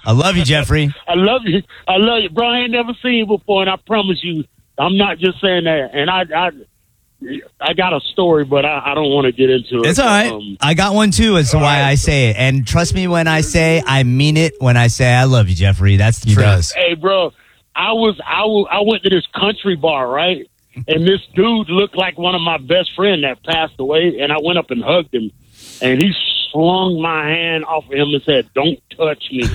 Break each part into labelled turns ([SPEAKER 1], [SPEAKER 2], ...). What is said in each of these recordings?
[SPEAKER 1] I love you, Jeffrey.
[SPEAKER 2] I love you. I love you, bro. I ain't never seen you before, and I promise you, I'm not just saying that. And I got a story, but I don't want to get into it.
[SPEAKER 1] It's all right. I got one too as to why I say it. And trust me when I say I mean it when I say I love you, Jeffrey. That's the truth.
[SPEAKER 2] Hey, bro, I went to this country bar, right? And this dude looked like one of my best friends that passed away, and I went up and hugged him, and he slung my hand off of him and said, "Don't touch me."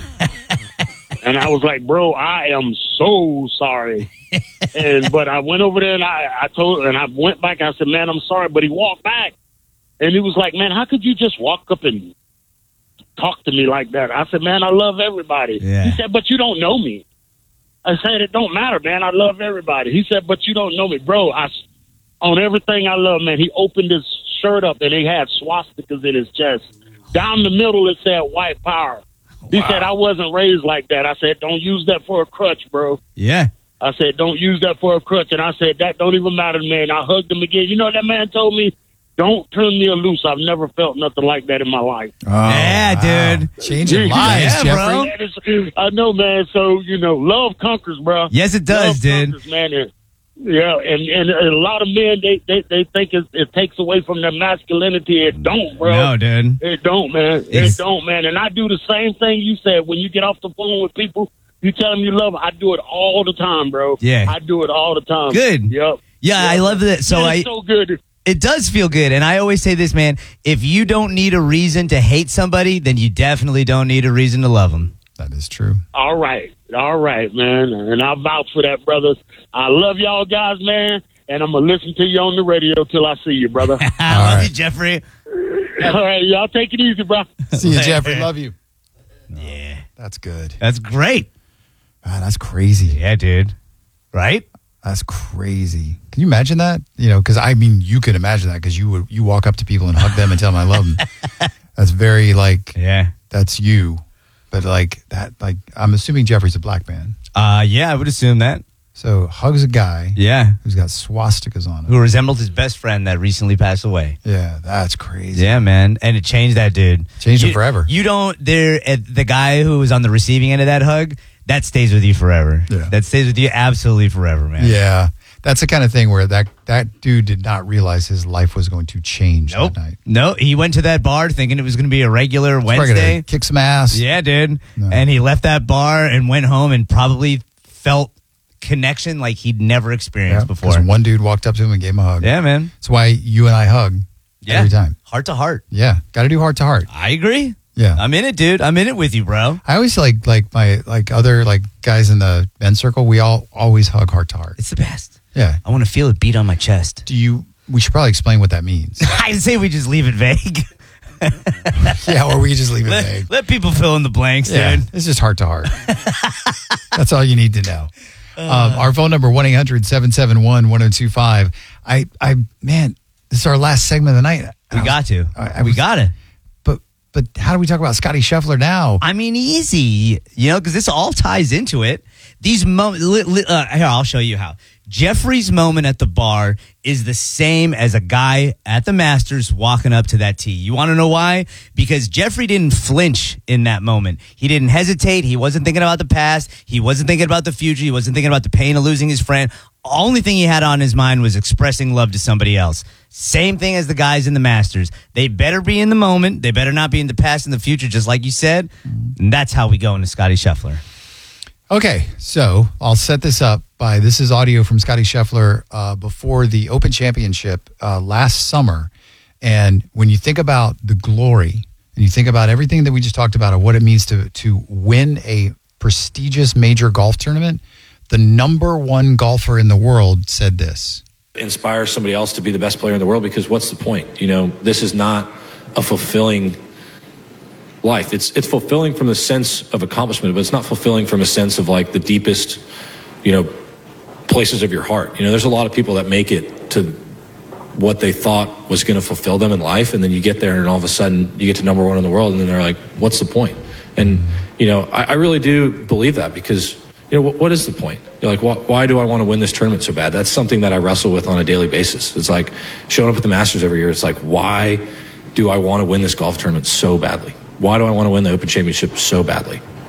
[SPEAKER 2] And I was like, "Bro, I am so sorry." But I went over there and I went back and I said, "Man, I'm sorry." But he walked back and he was like, "Man, how could you just walk up and talk to me like that?" I said, "Man, I love everybody."
[SPEAKER 1] Yeah.
[SPEAKER 2] He said, "But you don't know me." I said, "It don't matter, man. I love everybody." He said, "But you don't know me." Bro, on everything I love, man, he opened his shirt up and he had swastikas in his chest. Down the middle, it said white power. He said, "I wasn't raised like that." I said, "Don't use that for a crutch, bro."
[SPEAKER 1] Yeah.
[SPEAKER 2] I said, "Don't use that for a crutch." And I said, "That don't even matter to me." And I hugged him again. You know what that man told me? "Don't turn me loose. I've never felt nothing like that in my life."
[SPEAKER 1] Oh, yeah, dude.
[SPEAKER 3] Changing lives,
[SPEAKER 1] yeah,
[SPEAKER 3] Jeffrey.
[SPEAKER 2] Bro. I know, man. So, love conquers, bro.
[SPEAKER 1] Yes, it does,
[SPEAKER 2] love
[SPEAKER 1] dude.
[SPEAKER 2] Conquers, man. Yeah, and a lot of men, they think it takes away from their masculinity. It don't, bro.
[SPEAKER 1] No, dude.
[SPEAKER 2] It don't, man. It don't, man. And I do the same thing you said. When you get off the phone with people, you tell them you love them. I do it all the time, bro.
[SPEAKER 1] Yeah.
[SPEAKER 2] I do it all the time.
[SPEAKER 1] Good.
[SPEAKER 2] Yep.
[SPEAKER 1] Yeah, I love that. So
[SPEAKER 2] it's so good.
[SPEAKER 1] It does feel good. And I always say this, man, if you don't need a reason to hate somebody, then you definitely don't need a reason to love them.
[SPEAKER 3] That is true.
[SPEAKER 2] All right, man. And I vouch for that, brothers. I love y'all guys, man. And I'm going to listen to you on the radio till I see you, brother.
[SPEAKER 1] I love you, Jeffrey.
[SPEAKER 2] All right, y'all take it easy, bro.
[SPEAKER 3] See you, Jeffrey. Love you.
[SPEAKER 1] Yeah.
[SPEAKER 3] That's good.
[SPEAKER 1] That's great.
[SPEAKER 3] Man, that's crazy.
[SPEAKER 1] Yeah, dude. Right?
[SPEAKER 3] That's crazy. Can you imagine that? Because you could imagine that because you walk up to people and hug them and tell them I love them. That's very that's you. But I'm assuming Jeffrey's a black man.
[SPEAKER 1] Yeah, I would assume that.
[SPEAKER 3] So hugs a guy.
[SPEAKER 1] Yeah.
[SPEAKER 3] Who's got swastikas on him.
[SPEAKER 1] Who resembled his best friend that recently passed away.
[SPEAKER 3] Yeah, that's crazy.
[SPEAKER 1] Yeah, man. And it changed that dude.
[SPEAKER 3] Changed him forever.
[SPEAKER 1] The guy who was on the receiving end of that hug, that stays with you forever.
[SPEAKER 3] Yeah.
[SPEAKER 1] That stays with you absolutely forever, man.
[SPEAKER 3] Yeah. That's the kind of thing where that dude did not realize his life was going to change that night.
[SPEAKER 1] No, he went to that bar thinking it was going to be a regular Wednesday.
[SPEAKER 3] Kick some ass.
[SPEAKER 1] Yeah, dude.
[SPEAKER 3] No.
[SPEAKER 1] And he left that bar and went home and probably felt connection like he'd never experienced before.
[SPEAKER 3] Because one dude walked up to him and gave him a hug.
[SPEAKER 1] Yeah, man.
[SPEAKER 3] That's why you and I hug every time.
[SPEAKER 1] Heart to heart.
[SPEAKER 3] Yeah. Got to do heart to heart.
[SPEAKER 1] I agree.
[SPEAKER 3] Yeah.
[SPEAKER 1] I'm in it, dude. I'm in it with you, bro.
[SPEAKER 3] I always like my other guys in the men's circle, we all always hug heart to heart.
[SPEAKER 1] It's the best.
[SPEAKER 3] Yeah.
[SPEAKER 1] I want to feel it beat on my chest.
[SPEAKER 3] We should probably explain what that means.
[SPEAKER 1] I say we just leave it vague.
[SPEAKER 3] Yeah, or we just leave it vague.
[SPEAKER 1] Let people fill in the blanks, dude.
[SPEAKER 3] It's just heart to heart. That's all you need to know. Our phone number, 1-800-771-1025. Man, this is our last segment of the night.
[SPEAKER 1] We got to. We got to.
[SPEAKER 3] But how do we talk about Scotty Scheffler now?
[SPEAKER 1] I mean, easy, because this all ties into it. These moments, here, I'll show you how. Jeffrey's moment at the bar is the same as a guy at the Masters walking up to that tee. You want to know why? Because Jeffrey didn't flinch in that moment. He didn't hesitate. He wasn't thinking about the past. He wasn't thinking about the future. He wasn't thinking about the pain of losing his friend. Only thing he had on his mind was expressing love to somebody else. Same thing as the guys in the Masters. They better be in the moment. They better not be in the past and the future, just like you said. And that's how we go into Scotty Scheffler.
[SPEAKER 3] Okay, so I'll set this up this is audio from Scotty Scheffler before the Open Championship last summer. And when you think about the glory and you think about everything that we just talked about of what it means to win a prestigious major golf tournament, the number one golfer in the world said this.
[SPEAKER 4] Inspire somebody else to be the best player in the world, because what's the point? This is not a fulfilling life. It's fulfilling from the sense of accomplishment, but it's not fulfilling from a sense of the deepest, places of your heart. There's a lot of people that make it to what they thought was going to fulfill them in life, and then you get there and all of a sudden you get to number one in the world, and then they're like, what's the point? And I really do believe that, because what is the point? You're like, why do I want to win this tournament so bad? That's something that I wrestle with on a daily basis. It's like showing up at the Masters every year. It's like, why do I want to win this golf tournament so badly? Why do I want to win the Open Championship so badly?